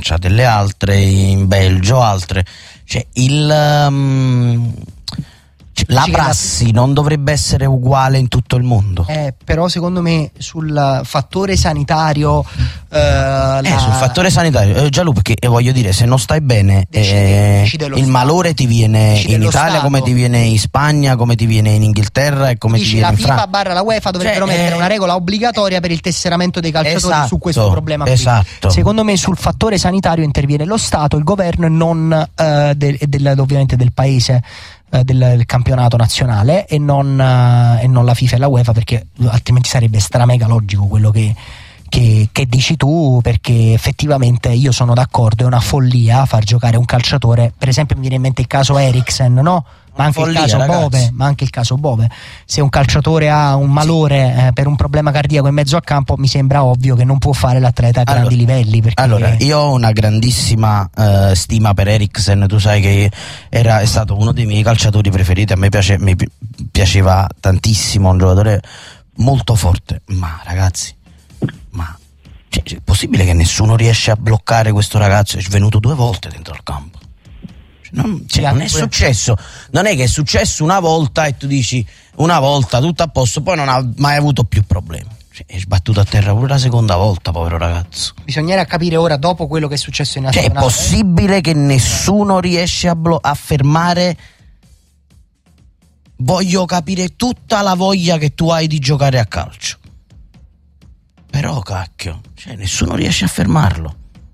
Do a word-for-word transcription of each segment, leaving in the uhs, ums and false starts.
Francia delle altre, in Belgio altre, cioè il um, la prassi non dovrebbe essere uguale in tutto il mondo. Eh, però secondo me sul fattore sanitario eh, eh, la... sul fattore sanitario eh, Gianlu, perché eh, voglio dire, se non stai bene decide, eh, decide il Stato. malore ti viene decide in Italia Stato. Come ti viene in Spagna, come ti viene in Inghilterra e come Dici, ti viene in Francia. La FIFA barra la UEFA dovrebbero cioè, mettere eh... una regola obbligatoria per il tesseramento dei calciatori esatto, su questo problema qui. Esatto. Secondo me sul fattore sanitario interviene lo Stato, il governo e non eh, del, del, ovviamente del paese, Del, del campionato nazionale e non, uh, e non la FIFA e la UEFA, perché altrimenti sarebbe stramega logico quello che, che, che dici tu, perché effettivamente io sono d'accordo, è una follia far giocare un calciatore, per esempio mi viene in mente il caso Eriksen, no? Ma anche, follia, il caso Bove, ma anche il caso Bove, se un calciatore ha un malore eh, per un problema cardiaco in mezzo a campo, mi sembra ovvio che non può fare l'atleta a allora, grandi livelli, perché... Allora, io ho una grandissima uh, stima per Eriksen, tu sai che era, è stato uno dei miei calciatori preferiti, a me piace, mi piaceva tantissimo, un giocatore molto forte, ma ragazzi, ma cioè, è possibile che nessuno riesce a bloccare questo ragazzo? È venuto due volte dentro al campo. Non, cioè, non è successo, non è che è successo una volta e tu dici una volta tutto a posto, poi non ha mai avuto più problemi, cioè, è sbattuto a terra pure la seconda volta, povero ragazzo. Bisognerà capire ora, dopo quello che è successo in nazionale, cioè, è possibile che nessuno riesce a, blo- a fermare. Voglio capire tutta la voglia che tu hai di giocare a calcio, però cacchio, cioè, nessuno riesce a fermarlo.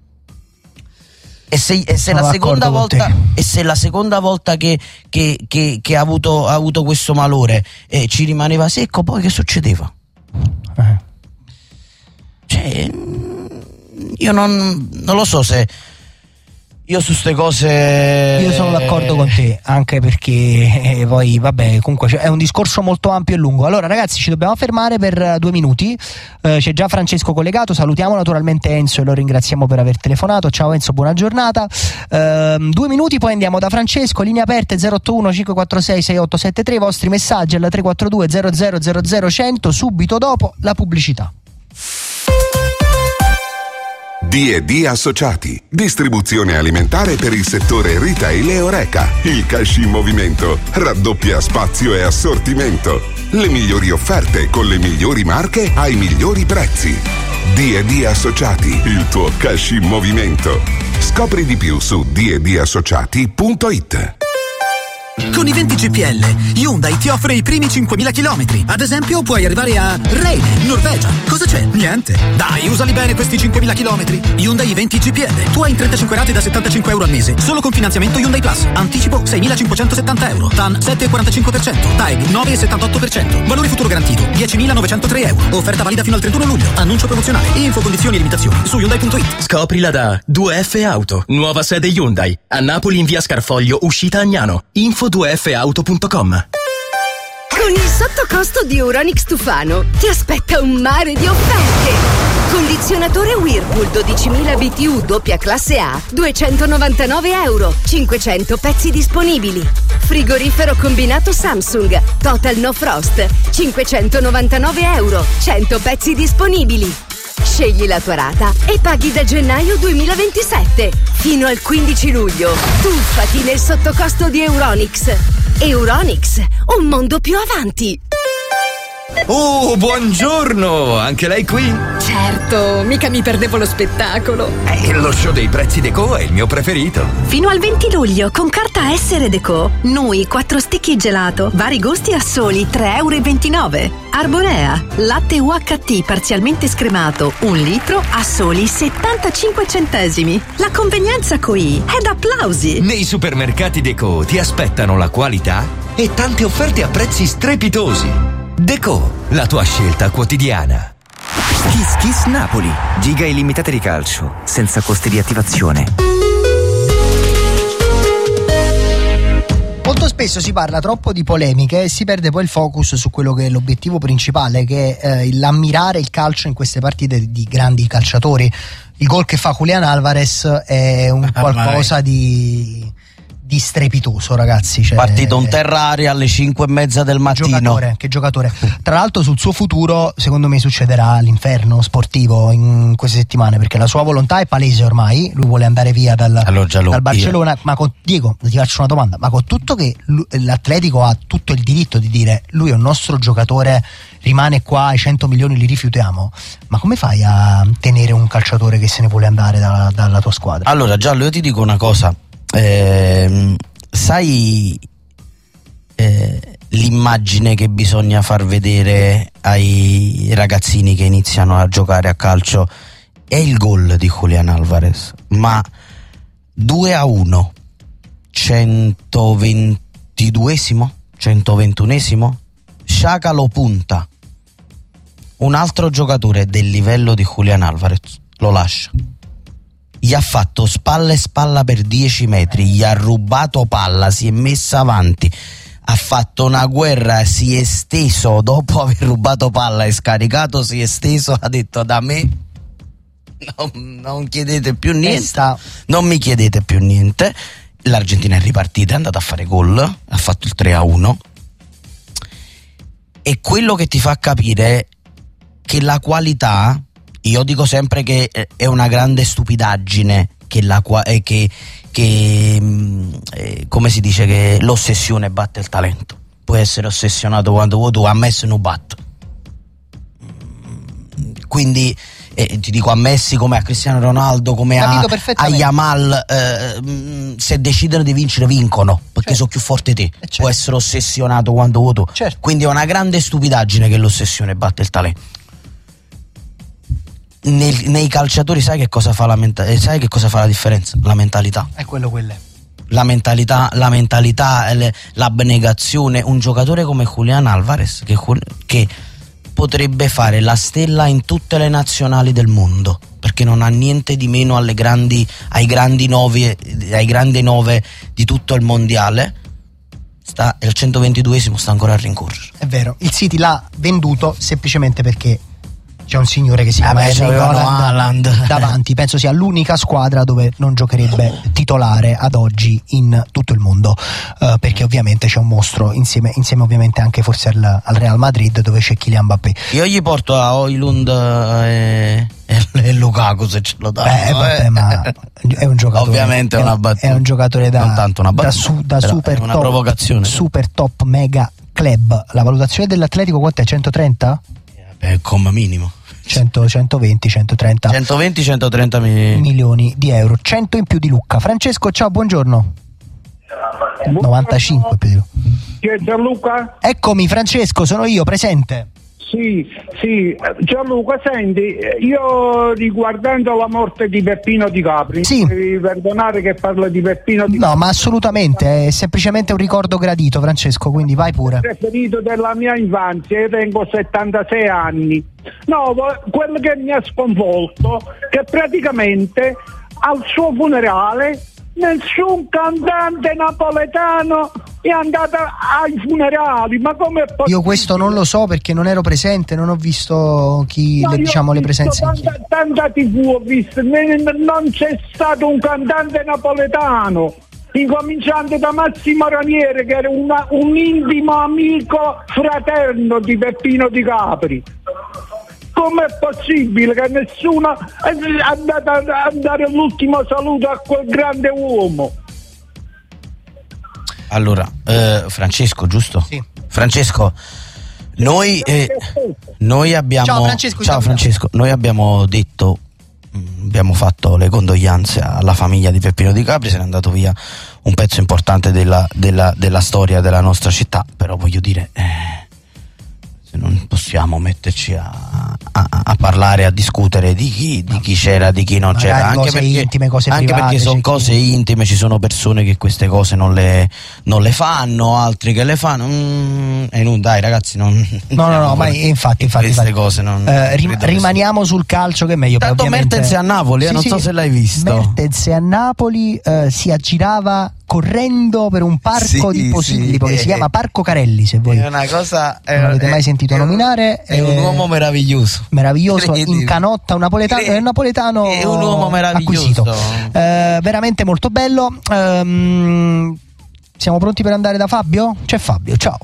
E se, e se la seconda volta e se la seconda volta che, che, che, che ha avuto, ha avuto questo malore eh, ci rimaneva secco, poi che succedeva? Eh. Cioè, io non, non lo so se io su ste cose io sono d'accordo con te, anche perché eh, poi vabbè, comunque è un discorso molto ampio e lungo. Allora ragazzi, ci dobbiamo fermare per due minuti, eh, c'è già Francesco collegato, salutiamo naturalmente Enzo e lo ringraziamo per aver telefonato. Ciao Enzo, buona giornata. Eh, due minuti, poi andiamo da Francesco, linee aperte zero otto uno cinque quattro sei sei otto sette tre, i vostri messaggi alla tre quattro due zero zero zero zero cento, subito dopo la pubblicità. D e D Associati, distribuzione alimentare per il settore retail e Horeca. Il cash in movimento raddoppia spazio e assortimento. Le migliori offerte con le migliori marche ai migliori prezzi. D e D Associati, il tuo cash in movimento. Scopri di più su d e d associati punto it. Con i venti G P L, Hyundai ti offre i primi cinquemila chilometri. Ad esempio, puoi arrivare a Reine, Norvegia. Cosa c'è? Niente. Dai, usali bene questi cinquemila chilometri. Hyundai venti G P L. Tu hai in trentacinque rate da settantacinque euro al mese. Solo con finanziamento Hyundai Plus. Anticipo seimilacinquecentosettanta euro. T A N sette virgola quarantacinque per cento. T A E G nove virgola settantotto per cento. Valore futuro garantito diecimilanovecentotré euro. Offerta valida fino al trentuno luglio. Annuncio promozionale. Info, condizioni e limitazioni su Hyundai punto it. Scoprila da due F Auto. Nuova sede Hyundai. A Napoli in via Scarfoglio, uscita Agnano. Info due f auto punto com. Con il sottocosto di Euronics Tufano ti aspetta un mare di offerte. Condizionatore Whirlpool dodicimila B T U doppia classe A duecentonovantanove euro, cinquecento pezzi disponibili. Frigorifero combinato Samsung Total No Frost cinquecentonovantanove euro, cento pezzi disponibili. Scegli la tua rata e paghi da gennaio duemilaventisette fino al quindici luglio. Tuffati nel sottocosto di Euronics. Euronics, un mondo più avanti. Oh, buongiorno! Anche lei qui? Certo, mica mi perdevo lo spettacolo. Eh, lo show dei prezzi Deco è il mio preferito. Fino al venti luglio, con carta Essere Deco, noi quattro stecchi gelato, vari gusti a soli tre e ventinove euro. Arborea, latte U H T parzialmente scremato, un litro a soli settantacinque centesimi. La convenienza qui è da applausi. Nei supermercati Deco ti aspettano la qualità e tante offerte a prezzi strepitosi. Deco, la tua scelta quotidiana. Kiss Kiss Napoli, giga illimitate di calcio, senza costi di attivazione. Molto spesso si parla troppo di polemiche e si perde poi il focus su quello che è l'obiettivo principale, che è eh, l'ammirare il calcio in queste partite di grandi calciatori. Il gol che fa Julián Álvarez è un qualcosa di... di strepitoso, ragazzi. Cioè, partito un terraria alle cinque e mezza del mattino. Giocatore, che giocatore. Tra l'altro sul suo futuro secondo me succederà l'inferno sportivo in queste settimane, perché la sua volontà è palese ormai, lui vuole andare via dal, allora, dal Barcellona. Io. Ma con, Diego, ti faccio una domanda, ma con tutto che lui, l'Atletico ha tutto il diritto di dire lui è un nostro giocatore, rimane qua, i cento milioni li rifiutiamo, ma come fai a tenere un calciatore che se ne vuole andare da, dalla tua squadra? Allora Giallo, io ti dico una cosa. Eh, sai eh, l'immagine che bisogna far vedere ai ragazzini che iniziano a giocare a calcio è il gol di Julián Álvarez, ma due a uno, centoventiduesimo, centoventunesimo, Xhaka lo punta, un altro giocatore del livello di Julián Álvarez lo lascia, gli ha fatto spalla e spalla per dieci metri, gli ha rubato palla, si è messa avanti, ha fatto una guerra, si è steso dopo aver rubato palla e scaricato, si è steso, ha detto da me non, non chiedete più niente, non mi chiedete più niente. L'Argentina è ripartita, è andata a fare gol, ha fatto il tre a uno, e quello che ti fa capire che la qualità, io dico sempre che è una grande stupidaggine che, la, eh, che, che eh, come si dice, che l'ossessione batte il talento. Puoi essere ossessionato quando vuoi tu, a Messi non batte. Quindi eh, ti dico, a Messi come a Cristiano Ronaldo, come a, a Yamal, eh, se decidono di vincere vincono, perché certo. sono più forti di te. Certo. Puoi essere ossessionato quando vuoi tu. Certo. Quindi è una grande stupidaggine che l'ossessione batte il talento. Nei, nei calciatori sai che cosa fa la menta- sai che cosa fa la differenza? La mentalità. È quello quelle. La mentalità, la mentalità, le, l'abnegazione. Un giocatore come Julián Álvarez che, che potrebbe fare la stella in tutte le nazionali del mondo, perché non ha niente di meno alle grandi, ai grandi nove, ai grandi nove di tutto il mondiale. Sta il centoventiduesimo, sta ancora a rincorrere. È vero, il City l'ha venduto semplicemente perché c'è un signore che si chiama ah Erling Haaland davanti. Penso sia l'unica squadra dove non giocherebbe titolare ad oggi in tutto il mondo, uh, perché ovviamente c'è un mostro insieme, insieme ovviamente anche forse al, al Real Madrid, dove c'è Kylian Mbappé. Io gli porto a Højlund e, e, e Lukaku se ce lo dà. Beh, vabbè, ma è un giocatore, ovviamente è una battuta, è un giocatore da, non tanto una battuta, da, su, da super, una top, provocazione. super top mega club. La valutazione dell'Atletico quanto è? centotrenta? Eh, come minimo cento, centoventi, centotrenta centoventi centotrenta mi... milioni di euro, cento in più di Lucca. Francesco, ciao, buongiorno. buongiorno. novantacinque più di Lucca. Chi è Gianluca? Eccomi Francesco, sono io, presente. Sì, sì, Gianluca, senti, io riguardando la morte di Peppino Di Capri, sì. devi perdonare che parlo di Peppino Di Capri. No, ma assolutamente, è semplicemente un ricordo gradito, Francesco, quindi vai pure. Preferito della mia infanzia, io tengo settantasei anni. No, quello che mi ha sconvolto, che praticamente al suo funerale nessun cantante napoletano è andato ai funerali. Ma come è possibile? Io questo non lo so perché non ero presente, non ho visto chi le, diciamo le presenze. Tanta, tanta tivù ho visto, non c'è stato un cantante napoletano, incominciando da Massimo Ranieri, che era una, un intimo amico fraterno di Peppino Di Capri. Com'è possibile che nessuno è andato a dare l'ultimo saluto a quel grande uomo? Allora, eh, Francesco, giusto? Sì. Francesco, noi, eh, noi abbiamo. Ciao Francesco, ciao Francesco, noi abbiamo detto, abbiamo fatto le condoglianze alla famiglia di Peppino Di Capri, se n'è andato via un pezzo importante della, della, della storia della nostra città, però voglio dire. Eh, non possiamo metterci a, a, a parlare, a discutere di chi, di chi c'era, di chi non magari c'era, anche cose perché, intime, cose anche private, perché sono cose chi... intime, ci sono persone che queste cose non le, non le fanno, altri che le fanno. Mm, e non, dai ragazzi, non, no no no, ma infatti, infatti queste infatti. cose non, eh, rim, rimaniamo che... sul calcio, che è meglio. Tanto ovviamente... Mertens a Napoli, eh, sì, non sì, so se l'hai visto. Mertens a Napoli eh, si aggirava correndo per un parco Sì, di Posillipo sì, che eh, si chiama Parco Carelli, se voi È una cosa. È, non l'avete è- mai sentito è un- nominare. È un eh, uomo meraviglioso. meraviglioso, Credimi. in canotta, un napoletano, è un napoletano È un uomo meraviglioso. acquisito. Eh, veramente molto bello. Ehm, siamo pronti per andare da Fabio? C'è Fabio, ciao.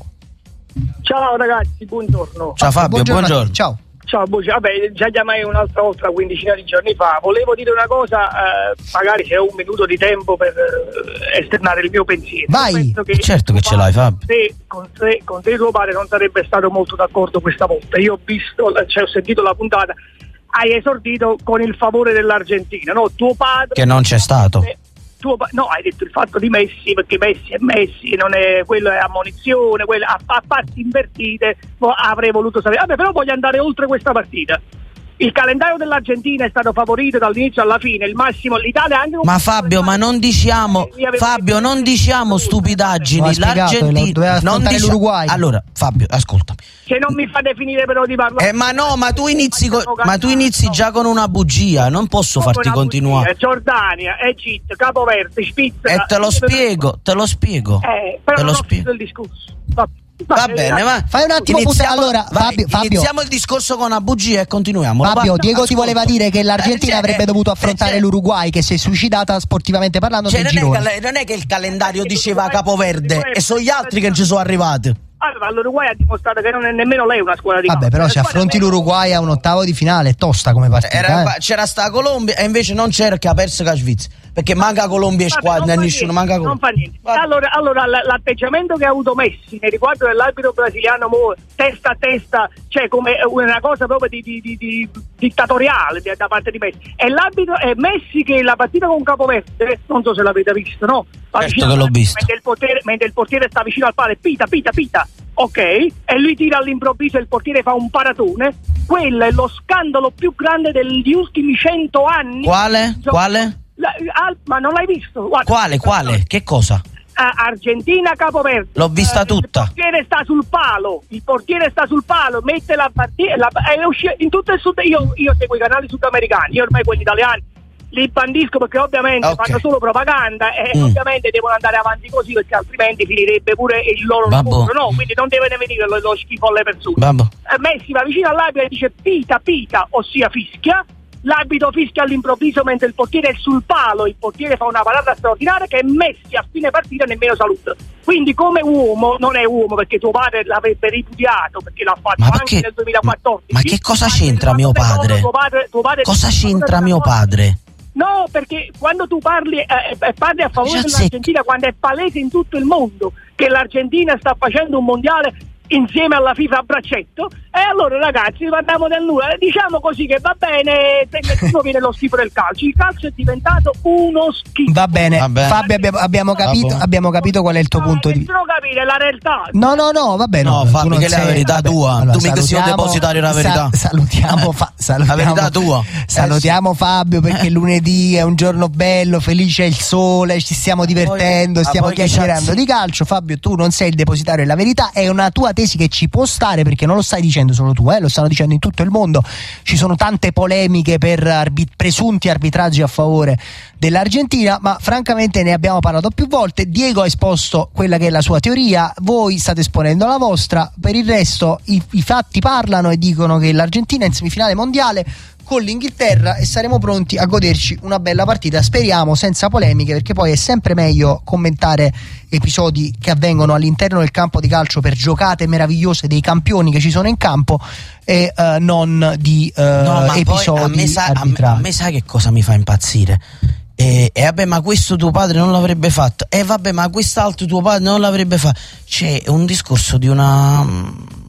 Ciao ragazzi, buongiorno. Ciao Fabio, buongiorno. buongiorno. Ciao. Ciao, Bucci. Vabbè, già chiamai un'altra volta una quindicina di giorni fa. Volevo dire una cosa, eh, magari se ho un minuto di tempo per eh, esternare il mio pensiero. Vai. Penso che Certo che ce l'hai, Fabio. Se, con, te, con te tuo padre non sarebbe stato molto d'accordo questa volta. Io ho visto, cioè ho sentito la puntata, hai esordito con il favore dell'Argentina, no? Tuo padre... Che non c'è stato. Tuo pa- no, hai detto il fatto di Messi, perché Messi è Messi, non è, quello è ammonizione, quello, a, a parti invertite, vo- avrei voluto sapere. Vabbè, però voglio andare oltre questa partita. Il calendario dell'Argentina è stato favorito dall'inizio alla fine, il massimo, l'Italia anche... Ma Fabio, ma non diciamo, Fabio, non diciamo stupidaggini. L'ho spiegato, L'Argentina doveva non affrontare dici- l'Uruguay. Allora, Fabio, ascoltami. Se non mi fate finire però di parlare... Eh, ma no, ma tu inizi, co- ma tu inizi già con una bugia, non posso farti continuare. Giordania, Egitto, Capo Verde, Svizzera... E te lo spiego, te lo spiego. Eh, però Te lo non ho spiego. finito il discorso. Va, Va bene, ma Fai un attimo iniziamo, puntare- allora, vai, Fabio, Fabio. iniziamo il discorso con una bugia e continuiamo. Fabio, Va- Diego ti ascolta. voleva dire che l'Argentina Eh, avrebbe cioè, dovuto eh, affrontare cioè, l'Uruguay, che si è suicidata sportivamente parlando Cioè, nel non, girone. è che, non è che il calendario diceva Capoverde e sono gli altri che ci sono arrivati. Allora, l'Uruguay ha dimostrato che non è nemmeno lei una squadra di Vabbè, calcio. però se La squadra affronti è- l'Uruguay a un ottavo di finale è tosta come partita. Era- eh. c'era sta Colombia e invece non c'era, che ha perso la Svizzera, perché manca Colombia e Vabbè, squadra, non fa nessuno niente, manca non Colombia. fa niente. Allora, allora l- l'atteggiamento che ha avuto Messi nei riguardi dell'arbitro brasiliano, mo, testa a testa, cioè come una cosa proprio di, di, di, di dittatoriale di- da parte di Messi. E l'arbitro è Messi che la partita con Capoverde, non so se l'avete visto, no? Va Certo vicino che al- l'ho visto. Mentre il, portiere, mentre il portiere sta vicino al palo, pita, pita, pita. Ok, e lui tira all'improvviso e il portiere fa un paratone. Quello è lo scandalo più grande degli ultimi cento anni. Quale? Gio- Quale? La- ah, ma non l'hai visto? Guarda. Quale? Quale? Che cosa? Ah, Argentina Capoverde. L'ho vista Eh, tutta. Il portiere sta sul palo. Il portiere sta sul palo, mette la partita. La, è usci- in tutto il sud. Io, io seguo i canali sudamericani, io ormai quelli italiani li bandisco perché ovviamente Ok. fanno solo propaganda e Mm. ovviamente devono andare avanti così perché altrimenti finirebbe pure il loro Vabbè. lavoro, no? Quindi non deve venire lo, lo schifo alle persone. Vabbè. Eh, Messi va vicino all'arbitro e dice pita pita, ossia fischia. L'arbitro fischia all'improvviso mentre il portiere è sul palo, il portiere fa una parata straordinaria che Messi a fine partita nemmeno saluta. Quindi come uomo non è uomo, perché tuo padre l'avrebbe ripudiato perché l'ha fatto Ma anche perché- nel duemilaquattordici. Ma che cosa Ma c'entra mio secondo me, padre? tuo padre, tuo padre Cosa tuo c'entra padre- mio padre? No, perché quando tu parli eh, eh, parli a favore Già dell'Argentina, quando è palese in tutto il mondo che l'Argentina sta facendo un mondiale insieme alla FIFA a braccetto, e allora ragazzi parliamo del nulla, diciamo così che va bene, se nessuno viene lo schifo del calcio, il calcio è diventato uno schifo. Va bene, Va bene. Fabio, abbiamo, abbiamo capito, Vabbè. abbiamo capito qual è il tuo No, punto di vista. nessuno capire la realtà. No, no, no, vabbè, no, No, tu Fabio, non che è la sei- verità vabbè, tua. allora, Tu mica sei un salutiamo- depositario della verità. sa- salutiamo, fa- salutiamo La verità tua. Salutiamo Fabio perché lunedì è un giorno bello, felice il sole, ci stiamo divertendo, poi- stiamo ma poi che chiacchierando cazzo- di calcio. Fabio, tu non sei il depositario della verità, è una tua tesi che ci può stare perché non lo stai dicendo solo tu, eh, lo stanno dicendo in tutto il mondo. Ci sono tante polemiche per arbi- presunti arbitraggi a favore dell'Argentina, ma francamente ne abbiamo parlato più volte. Diego ha esposto quella che è la sua teoria, voi state esponendo la vostra. Per il resto i, i fatti parlano e dicono che l'Argentina è in semifinale mondiale con l'Inghilterra e saremo pronti a goderci una bella partita, speriamo senza polemiche, perché poi è sempre meglio commentare episodi che avvengono all'interno del campo di calcio per giocate meravigliose dei campioni che ci sono in campo e eh, non di eh, No, ma poi episodi a me, sa, a, me, arbitrali. a me sai che cosa mi fa impazzire? E, e vabbè, ma questo tuo padre non l'avrebbe fatto. E vabbè, ma quest'altro tuo padre non l'avrebbe fatto. C'è un discorso di una mm,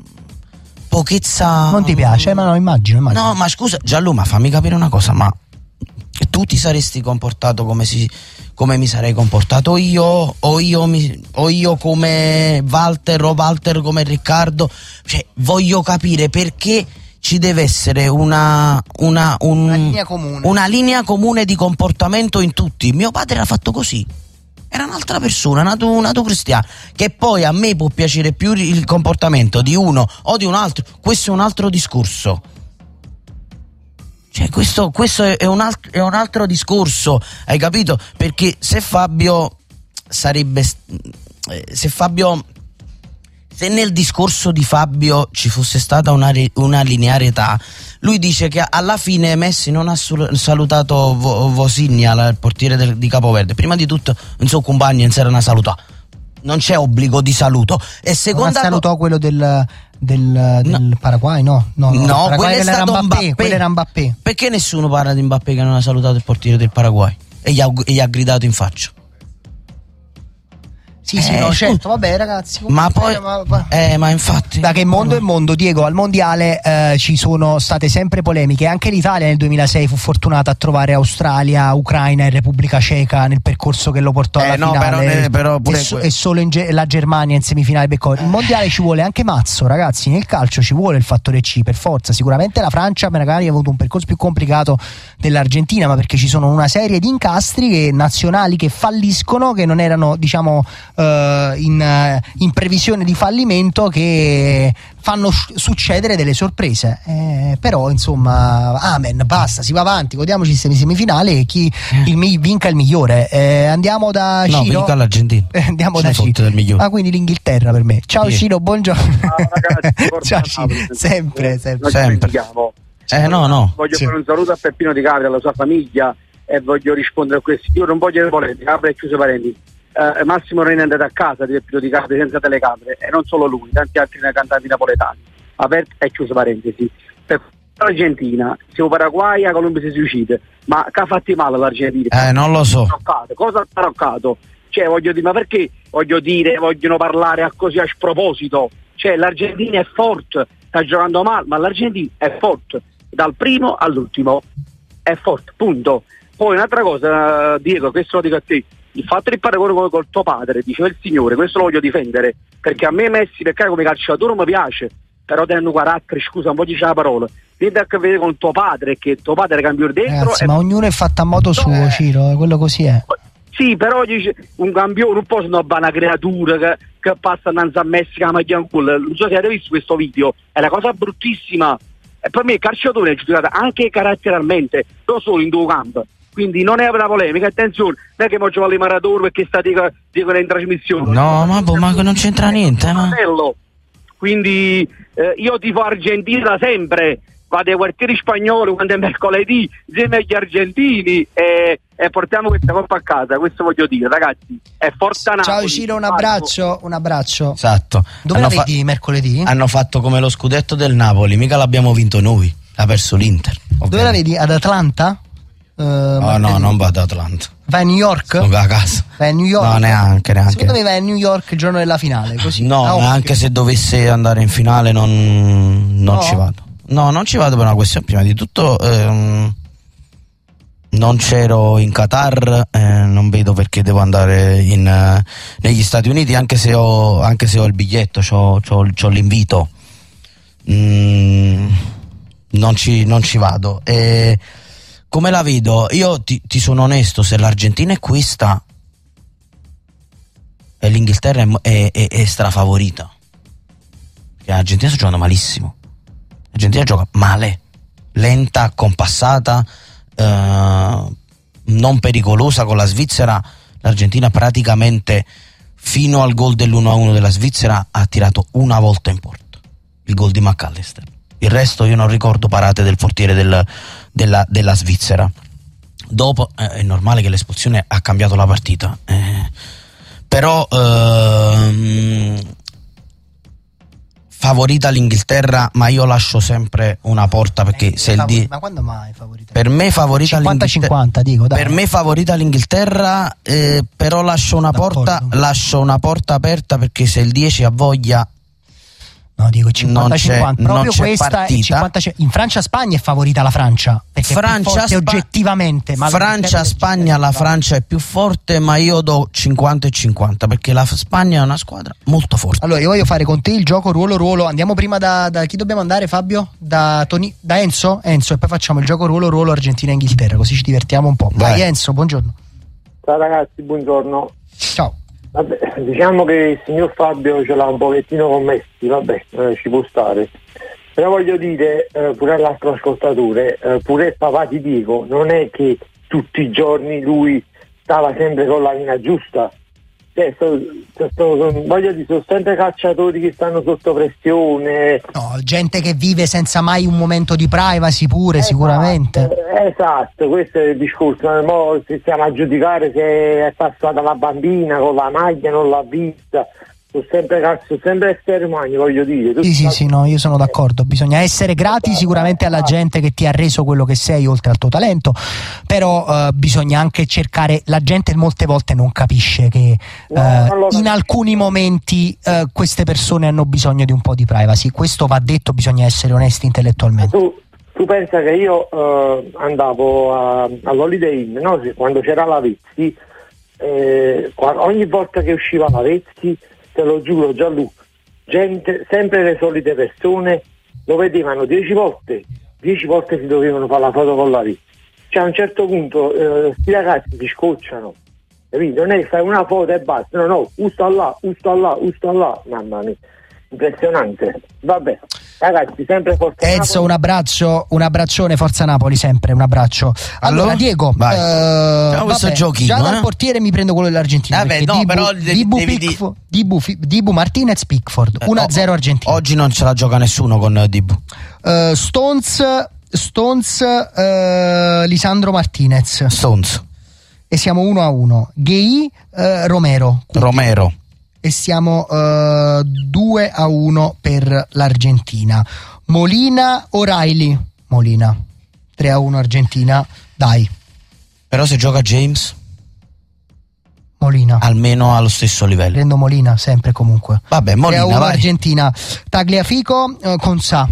pochezza. Non ti piace? Ma no, immagino, immagino. No, ma scusa, Gianlu, ma fammi capire una cosa, ma tu ti saresti comportato come, si, come mi sarei comportato io, o io, mi, o io come Walter, o Walter come Riccardo? Cioè, voglio capire perché ci deve essere una, una, un- Una linea comune. una linea comune di comportamento in tutti. Mio padre era fatto così. Era un'altra persona, nato, nato cristiano. Che poi a me può piacere più il comportamento di uno o di un altro. Questo è un altro discorso. Cioè, questo, questo è, è, un alt- è un altro discorso, hai capito? Perché se Fabio, sarebbe eh, se Fabio se nel discorso di Fabio ci fosse stata una, una linearità, lui dice che alla fine Messi non ha salutato Vosinha, il portiere del, di Capoverde. Prima di tutto non so compagni non si erano salutato, non c'è obbligo di saluto. E seconda non salutò quello del del, del no. Paraguay, no, no, no, no quello è stato Mbappé, Mbappé. Quello era Mbappé. Perché nessuno parla di Mbappé che non ha salutato il portiere del Paraguay e gli ha, e gli ha gridato in faccia? Sì, sì, eh, no, certo, vabbè ragazzi. Ma poi, ma, ma, eh, ma infatti. Da che mondo è mondo, Diego, al mondiale eh, ci sono state sempre polemiche. Anche l'Italia nel duemilasei fu fortunata a trovare Australia, Ucraina e Repubblica Ceca nel percorso che lo portò alla eh, no, finale. Però, però pure e, so, e solo in ge- la Germania in semifinale beccò. Il mondiale ci vuole anche mazzo, ragazzi. Nel calcio ci vuole il fattore C per forza. Sicuramente la Francia magari ha avuto un percorso più complicato dell'Argentina, ma perché ci sono una serie di incastri che, nazionali che falliscono, che non erano, diciamo, uh, in in previsione di fallimento, che fanno succedere delle sorprese, eh, però insomma amen, basta, si va avanti, godiamoci queste semifinali e chi il mi- vinca il migliore. Eh, andiamo da no, Ciro. vinca l'Argentina. Eh, andiamo Ce da Ciro. Del migliore. Ah, quindi l'Inghilterra per me. Ciao sì. Ciro, buongiorno. Ciao ragazzi, ciao Ciro, sempre, sempre. sempre. Eh no, no. Voglio sì. fare un saluto a Peppino Di Capri, alla sua famiglia, e voglio rispondere a questi. Io non voglio polemica, apre e chiuse parenti. Uh, Massimo Reina è andato a casa di Peppino Di Capri senza telecamere, e non solo lui, tanti altri cantanti napoletani. Aperto e chiuso parentesi. Per l'Argentina, siamo Paraguay, a Colombia si suicida, ma che ha fatti male l'Argentina? Eh, non lo so. Cosa ha taroccato? Cioè, voglio dire, ma perché voglio dire, vogliono parlare a così a sproposito? Cioè, l'Argentina è forte, sta giocando male, ma l'Argentina è forte, dal primo all'ultimo, è forte, punto. Poi un'altra cosa, Diego, questo lo dico a te. Il fatto di paragone come col tuo padre, diceva il signore, questo lo voglio difendere, perché a me Messi, perché come calciatore mi piace, però tenendo carattere, scusa, un po' dice la parola, niente a che vedere con tuo padre, che tuo padre cambiò dentro. Ragazzi, e... ma ognuno è fatto a modo suo, eh... Ciro, quello così è. Sì, però dice un campione, non può essere una creatura che, che passa innanzi a Messi che la maglia in culo. Non so se avete visto questo video, è una cosa bruttissima. E per me il calciatore è giudicato anche caratterialmente, non solo in due campi. Quindi non è una polemica, attenzione, non è che faccio le maratone perché sta dico, dicono in trasmissione. No, ma, boh, ma non c'entra niente. Ma... Quindi eh, io tifo Argentina da sempre, vado ai quartieri spagnoli quando è mercoledì insieme agli argentini e, e portiamo questa coppa a casa, questo voglio dire, ragazzi, è forza Napoli. Ciao Ciro, un abbraccio, un abbraccio. Esatto. Dove hanno la vedi fa- mercoledì? Hanno fatto come lo scudetto del Napoli, mica l'abbiamo vinto noi, l'ha perso l'Inter. Ovviamente. Dove la vedi? Ad Atlanta? Uh, oh no, non vado ad Atlanta. Vai a New York? Non va a casa. Vai a New York? No, neanche, neanche. Secondo me vai a New York il giorno della finale, così. No, ah, anche okay. Se dovesse andare in finale non, non no. ci vado. No, non ci vado per una questione, prima di tutto ehm, non c'ero in Qatar, eh, non vedo perché devo andare in, eh, negli Stati Uniti, anche se ho, anche se ho il biglietto, c'ho, c'ho, c'ho l'invito. Mm, non, ci, non ci vado. E come la vedo? Io ti, ti sono onesto, se l'Argentina è questa e l'Inghilterra è, è, è, è strafavorita, perché l'Argentina sta giocando malissimo. L'Argentina gioca male, lenta, compassata, eh, non pericolosa con la Svizzera. L'Argentina praticamente fino al gol dell'uno a uno della Svizzera ha tirato una volta in porta, il gol di McAllister. Il resto io non ricordo parate del portiere del, della, della Svizzera. Dopo eh, è normale che l'espulsione ha cambiato la partita, eh, però ehm, favorita l'Inghilterra, ma io lascio sempre una porta, perché eh, se il di... ma quando mai favorita? Per me favorita cinquanta cinquanta, dico, dai. Per me favorita l'Inghilterra, eh, però lascio una D'accordo. porta lascio una porta aperta, perché se il dieci ha voglia. No, dico cinquanta cinquanta, proprio non c'è questa partita. cinquanta, in Francia-Spagna è favorita la Francia, perché Francia, è più forte Spa- oggettivamente, ma Francia-Spagna la Francia è più forte, ma io do cinquanta e cinquanta, perché la Spagna è una squadra molto forte. Allora io voglio fare con te il gioco ruolo ruolo. Andiamo prima da, da chi dobbiamo andare, Fabio? Da, Toni, da Enzo? Enzo, e poi facciamo il gioco ruolo ruolo Argentina-Inghilterra, così ci divertiamo un po'. Vai, Vai Enzo, buongiorno. Ciao ragazzi, buongiorno. Ciao. Vabbè, diciamo che il signor Fabio ce l'ha un pochettino con Messi, vabbè, eh, ci può stare. Però voglio dire, eh, pure all'altro ascoltatore, eh, pure il papà di Diego, non è che tutti i giorni lui stava sempre con la linea giusta. Cioè, so, so, so, voglio dire, sono sempre calciatori che stanno sotto pressione. No, gente che vive senza mai un momento di privacy pure, esatto, sicuramente. Esatto, questo è il discorso. Mo stiamo a giudicare se è passata la bambina con la maglia, non l'ha vista. Sono sempre, sono sempre esseri umani, voglio dire. Sì, sì, sì, no, io sono d'accordo. Bisogna essere grati sicuramente alla gente che ti ha reso quello che sei, oltre al tuo talento, però uh, bisogna anche cercare. La gente molte volte non capisce che uh, no, in alcuni momenti uh, queste persone hanno bisogno di un po' di privacy. Questo va detto, bisogna essere onesti intellettualmente. Tu, tu pensa che io uh, andavo a, all'Holiday Inn, no? Quando c'era la Vezzi, eh, ogni volta che usciva la Vezzi, te lo giuro Gianluca, gente, sempre le solite persone lo vedevano dieci volte, dieci volte si dovevano fare la foto con la vita. Cioè a un certo punto eh, sti ragazzi si scocciano, capito? Non è che fai una foto e basta, no no, usta là, usta là, usta là, mamma mia, impressionante. Vabbè, ragazzi, sempre forza Enzo, Napoli. un abbraccio, un abbraccione, forza Napoli, sempre un abbraccio. Allora, allora Diego, vai. Uh, questo vabbè, giochino, già dal eh? portiere mi prendo quello dell'Argentina. Vabbè, no, Dibu, però devi, Dibu, devi Pickford, Dibu, Dibu Martinez Pickford uno a zero Argentina. Oggi non ce la gioca nessuno con Dibu. Uh, Stones, Stones, uh, Lisandro Martinez. Stones. E siamo uno a uno. Gay, uh, Romero. Quindi. Romero. E siamo uh, due a uno per l'Argentina. Molina, O'Reilly. Molina. tre a uno Argentina. Dai. Però se gioca James? Molina. Almeno allo stesso livello. Prendo Molina sempre comunque. Vabbè, Molina, tre a uno vai. Argentina. Tagliafico, uh, Consà.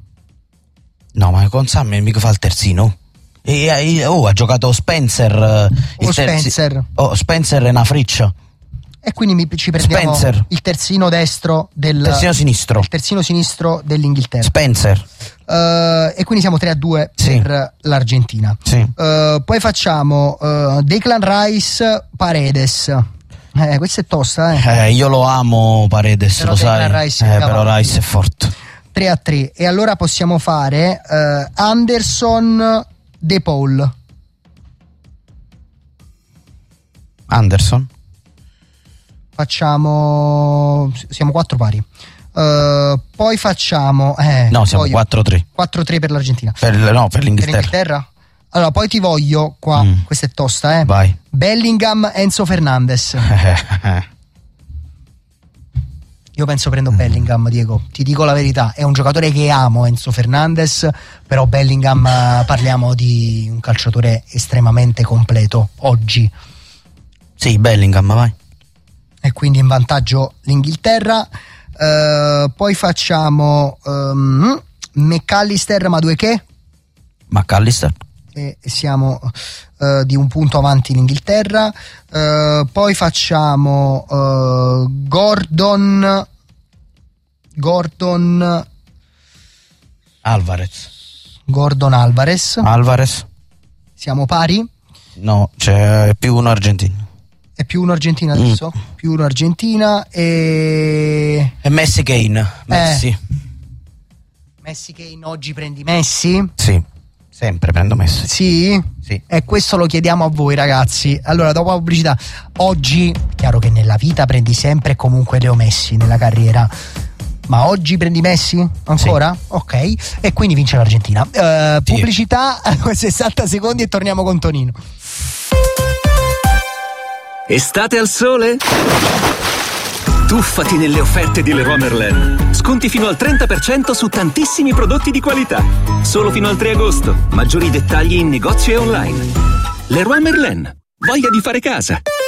No, ma Consà mica fa il terzino. E, e, oh, ha giocato Spencer. Uh, o Spencer. Terzi, oh, Spencer è una friccia. E quindi mi, ci prendiamo Spencer. il terzino destro del terzino sinistro. Il terzino sinistro dell'Inghilterra. Spencer. Uh, e quindi siamo tre a due sì. per l'Argentina. Sì. Uh, poi facciamo uh, Declan Rice, Paredes. Eh, questa è tosta, eh. eh io lo amo Paredes, però lo Declan sai. Rice eh, però Rice è forte. tre a tre. E allora possiamo fare uh, Anderson, De Paul. Anderson. Facciamo siamo quattro pari. Uh, poi facciamo eh, no siamo voglio, quattro tre quattro tre per l'Argentina. Per, no per l'Inghilterra. Per l'Inghilterra? Allora poi ti voglio qua mm. questa è tosta, eh. Vai. Bellingham, Enzo Fernandez. Io penso prendo mm. Bellingham, Diego, ti dico la verità, è un giocatore che amo, Enzo Fernandez, però Bellingham uh, parliamo di un calciatore estremamente completo oggi. Sì, Bellingham, vai. E quindi in vantaggio l'Inghilterra. Uh, poi facciamo um, McAllister, Madueke. McAllister. E siamo uh, di un punto avanti l'Inghilterra. Uh, poi facciamo uh, Gordon Gordon Alvarez. Gordon Alvarez. Alvarez. Siamo pari? No, c'è più uno argentino. È più uno Argentina adesso? Mm. Più uno Argentina e... E Messi Kane. Messi. Eh. Messi Kane, oggi prendi Messi? Sì, sempre prendo Messi. Sì? Sì. E questo lo chiediamo a voi ragazzi. Allora, dopo la pubblicità, oggi, chiaro che nella vita prendi sempre comunque Leo Messi nella carriera. Ma oggi prendi Messi? Ancora? Sì. Ok. E quindi vince l'Argentina. Uh, sì. Pubblicità, sessanta secondi e torniamo con Tonino. Estate al sole? Tuffati nelle offerte di Leroy Merlin. Sconti fino al trenta per cento su tantissimi prodotti di qualità. Solo fino al tre agosto. Maggiori dettagli in negozio e online. Leroy Merlin. Voglia di fare casa.